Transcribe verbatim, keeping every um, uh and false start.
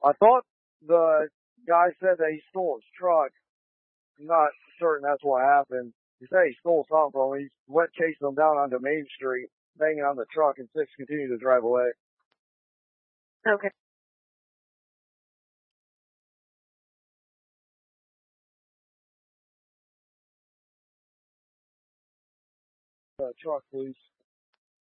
I thought the guy said that he stole his truck. I'm not certain that's what happened. He said he stole something from him. He went chasing him down onto Main Street, banging on the truck, and six continued to drive away. Okay. Uh, truck, please.